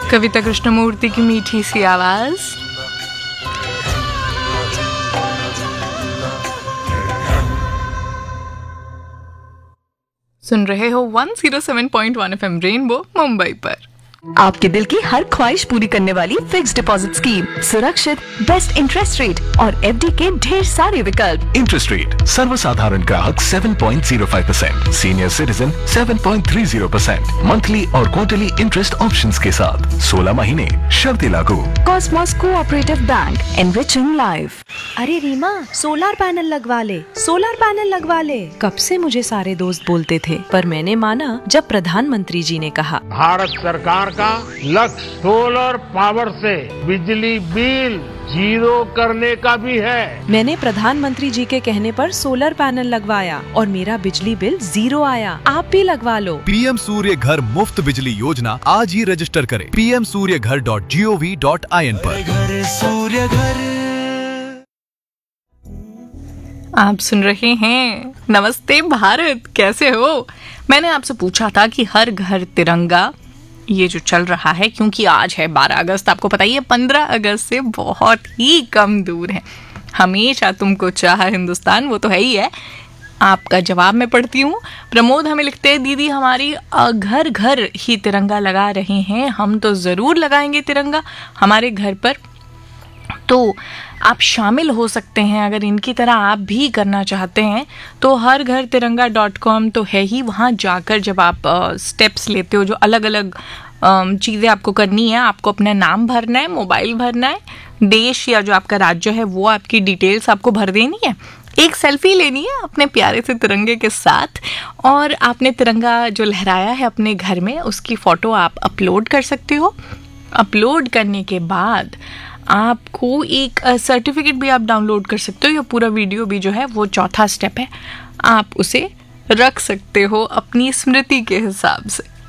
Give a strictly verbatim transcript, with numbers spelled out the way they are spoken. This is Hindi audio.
कविता कृष्णमूर्ति की मीठी सी आवाज। सुन रहे हो एक सौ सात पॉइंट एक एफएम रेनबो मुंबई पर। आपके दिल की हर ख्वाहिश पूरी करने वाली फिक्स्ड डिपॉजिट स्कीम, सुरक्षित, बेस्ट इंटरेस्ट रेट और एफडी के ढेर सारे विकल्प। इंटरेस्ट रेट सर्वसाधारण ग्राहक सात पॉइंट शून्य पाँच परसेंट, सीनियर सिटीजन सात पॉइंट तीस परसेंट, मंथली और क्वार्टरली इंटरेस्ट ऑप्शंस के साथ सोलह महीने, शर्तें लागू। Cosmos cooperative bank, enriching life. अरे रीमा, सोलर पैनल लगवा ले, सोलर पैनल लगवा ले। कब से मुझे सारे दोस्त बोलते थे, पर मैंने माना जब प्रधानमंत्री जी ने कहा। भारत सरकार का लक्ष्य सोलर पावर से बिजली बिल जीरो करने का भी है। मैंने प्रधानमंत्री जी के कहने पर सोलर पैनल लगवाया और मेरा बिजली बिल जीरो आया। आप भी लगवा लो। पीएम सूर्य घर मुफ्त बिजली योजना आज ही रजिस्टर करें पी एम सूर्य घर dot G O V dot I N पर। घर सूर्य घर। आप सुन रहे हैं नमस्ते भारत, कैसे हो। मैंने आपसे पूछा था कि हर घर तिरंगा ये जो चल रहा है, क्योंकि आज है बारह अगस्त, आपको पता ही है पंद्रह अगस्त से बहुत ही कम दूर है। हमेशा तुमको चाहा हिंदुस्तान, वो तो है ही है। आपका जवाब मैं पढ़ती हूँ। प्रमोद हमें लिखते हैं, दीदी हमारी घर घर ही तिरंगा लगा रहे हैं, हम तो ज़रूर लगाएंगे तिरंगा हमारे घर पर। तो आप शामिल हो सकते हैं अगर इनकी तरह आप भी करना चाहते हैं तो हर घर तिरंगा डॉट कॉम तो है ही। वहाँ जाकर जब आप स्टेप्स लेते हो, जो अलग अलग चीज़ें आपको करनी है, आपको अपना नाम भरना है, मोबाइल भरना है, देश या जो आपका राज्य है वो आपकी डिटेल्स आपको भर देनी है, एक सेल्फी लेनी है अपने प्यारे से तिरंगे के साथ, और आपने तिरंगा जो लहराया है अपने घर में उसकी फ़ोटो आप अपलोड कर सकते हो। अपलोड करने के बाद आपको एक सर्टिफिकेट भी आप डाउनलोड कर सकते हो। या पूरा वीडियो भी जो है वो चौथा स्टेप है, आप उसे रख सकते हो अपनी स्मृति के हिसाब से।